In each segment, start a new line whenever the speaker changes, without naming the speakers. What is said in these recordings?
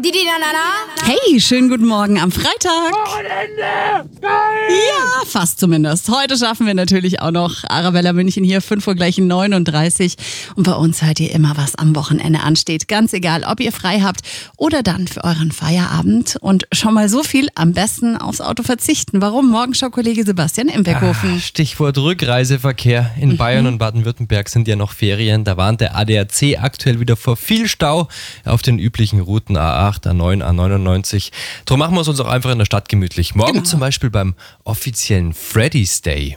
Hey, schönen guten Morgen am Freitag.
Wochenende! Geil!
Ja, fast zumindest. Heute schaffen wir natürlich auch noch Arabella München hier, 5 Uhr gleich 39. Und bei uns hört ihr immer, was am Wochenende ansteht. Ganz egal, ob ihr frei habt oder dann für euren Feierabend. Und schon mal so viel, am besten aufs Auto verzichten. Warum? Morgenschau-Kollege Sebastian im Beckhofen.
Stichwort Rückreiseverkehr. In Bayern und Baden-Württemberg sind ja noch Ferien. Da warnt der ADAC aktuell wieder vor viel Stau auf den üblichen Routen A8, A9, A99. Darum machen wir es uns auch einfach in der Stadt gemütlich. Morgen zum Beispiel beim offiziellen Freddy's Day.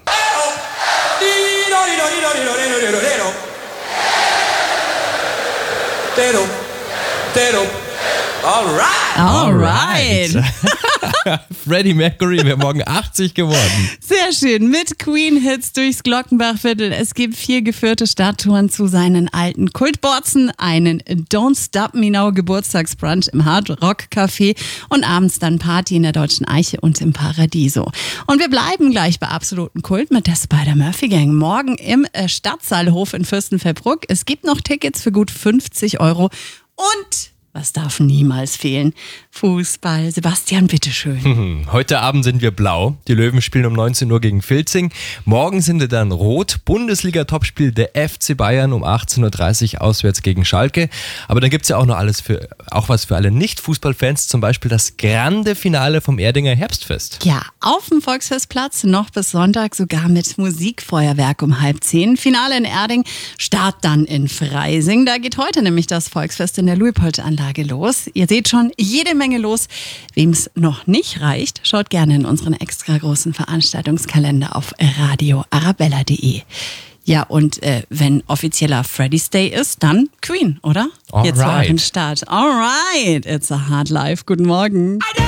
Alright.
Freddie Mercury wäre morgen 80 geworden.
Sehr schön. Mit Queen-Hits durchs Glockenbachviertel. Es gibt 4 geführte Stadttouren zu seinen alten Kultborzen, einen Don't Stop Me Now Geburtstagsbrunch im Hard Rock Café und abends dann Party in der Deutschen Eiche und im Paradiso. Und wir bleiben gleich bei absoluten Kult mit der Spider-Murphy-Gang. Morgen im Stadtsaalhof in Fürstenfeldbruck. Es gibt noch Tickets für gut 50 € und was darf niemals fehlen? Fußball. Sebastian, bitteschön.
Heute Abend sind wir blau. Die Löwen spielen um 19 Uhr gegen Filzing. Morgen sind wir dann rot. Bundesliga-Topspiel der FC Bayern um 18.30 Uhr auswärts gegen Schalke. Aber dann gibt es ja auch noch auch was für alle Nicht-Fußballfans. Zum Beispiel das grande Finale vom Erdinger Herbstfest.
Ja, auf dem Volksfestplatz noch bis Sonntag sogar mit Musikfeuerwerk um 9:30. Finale in Erding, Start dann in Freising. Da geht heute nämlich das Volksfest in der Luitpold-Anlage los. Ihr seht schon, jede Menge los. Wem es noch nicht reicht, schaut gerne in unseren extra großen Veranstaltungskalender auf radioarabella.de. Ja, und wenn offizieller Freddy's Day ist, dann Queen, oder? Jetzt zu eurem Start. Alright, it's a hard life. Guten Morgen.